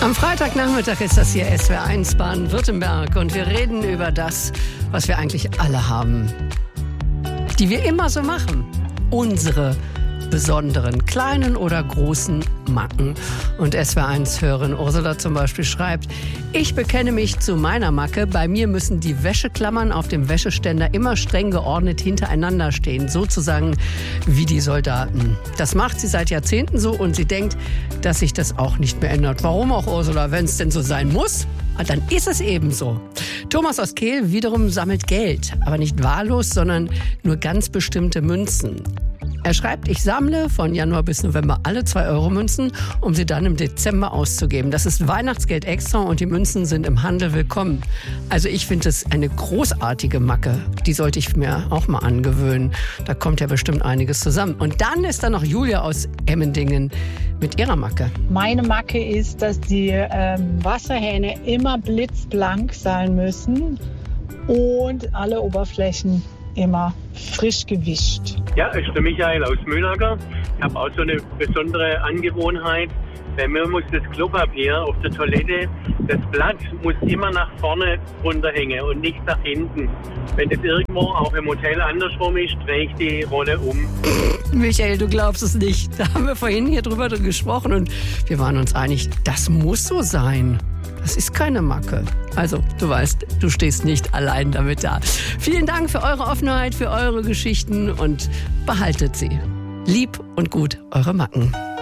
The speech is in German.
Am Freitagnachmittag ist das hier SWR1 Baden-Württemberg und wir reden über das, was wir eigentlich alle haben. Die wir immer so machen. Unsere besonderen, kleinen oder großen Macken. Und SWR1-Hörerin Ursula zum Beispiel schreibt: Ich bekenne mich zu meiner Macke. Bei mir müssen die Wäscheklammern auf dem Wäscheständer immer streng geordnet hintereinander stehen. Sozusagen wie die Soldaten. Das macht sie seit Jahrzehnten so und sie denkt, dass sich das auch nicht mehr ändert. Warum auch, Ursula? Wenn es denn so sein muss, dann ist es eben so. Thomas aus Kehl wiederum sammelt Geld. Aber nicht wahllos, sondern nur ganz bestimmte Münzen. Er schreibt: Ich sammle von Januar bis November alle 2-Euro-Münzen, um sie dann im Dezember auszugeben. Das ist Weihnachtsgeld extra und die Münzen sind im Handel willkommen. Also ich finde es eine großartige Macke. Die sollte ich mir auch mal angewöhnen. Da kommt ja bestimmt einiges zusammen. Und dann ist da noch Julia aus Emmendingen mit ihrer Macke. Meine Macke ist, dass die Wasserhähne immer blitzblank sein müssen und alle Oberflächen immer frisch gewischt. Ja, ich bin Michael aus Mühlacker. Ich habe auch so eine besondere Angewohnheit. Bei mir muss das Klopapier auf der Toilette, das Blatt muss immer nach vorne runterhängen und nicht nach hinten. Wenn das irgendwo auch im Hotel andersrum ist, drehe ich die Rolle um. Michael, du glaubst es nicht. Da haben wir vorhin hier drüber gesprochen und wir waren uns einig, das muss so sein. Das ist keine Macke. Also, du weißt, du stehst nicht allein damit da. Vielen Dank für eure Offenheit, für eure Geschichten und behaltet sie. Lieb und gut, eure Macken.